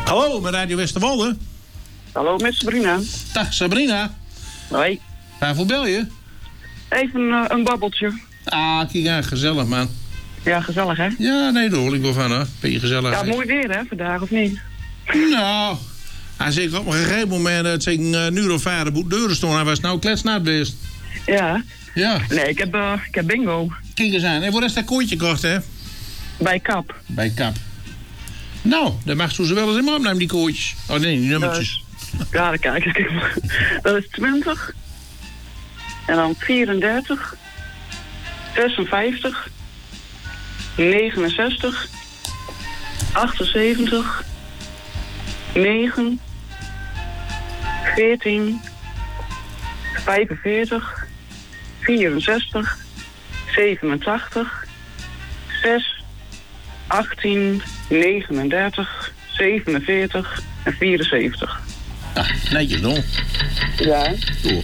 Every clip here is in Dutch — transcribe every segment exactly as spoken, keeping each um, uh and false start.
Hallo, met Radio Westerwolde. Hallo, met Sabrina. Dag Sabrina. Hoi. Waarvoor bel je? Even uh, een babbeltje. Ah, kijk, ja, gezellig man. Ja, gezellig hè? Ja, nee, daar hoor ik wel van hoor. Beetje gezellig. Ja, mooi weer hè, vandaag of niet? Nou, hij zeker op een gegeven moment dat ze een uh, uur of vijf op de deuren stonden. Hij was nou kletsnat best. Ja. Ja. Nee, ik heb, uh, ik heb bingo. Kijk eens aan. En voor is dat kooitje kocht hè? Bij Kap. Bij Kap. Nou, dan mag ze wel eens in opnemen, die kooitjes. Oh nee, die nummertjes. Uh, ja, dan kijk ik. Dat is twintig. En dan vierendertig. zesenvijftig. negenenzestig. achtenzeventig. negen. veertien. vijfenveertig. vierenzestig. zevenentachtig. zes. achttien. negenendertig. zevenenveertig. En vierenzeventig. Ah, netjes dan. Ja. Door.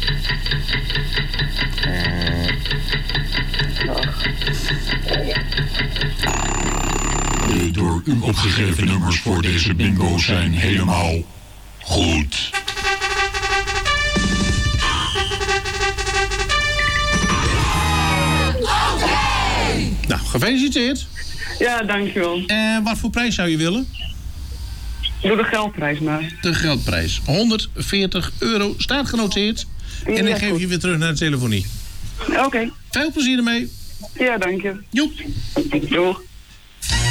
De door u opgegeven nummers voor deze bingo zijn helemaal goed. Nou, gefeliciteerd. Ja, dankjewel. En wat voor prijs zou je willen? Doe de geldprijs maar. De geldprijs. honderdveertig euro staat genoteerd. En Ja, dan geef goed. je weer terug naar de telefonie. Oké. Veel plezier ermee. Ja, dank je. Joep. Doeg.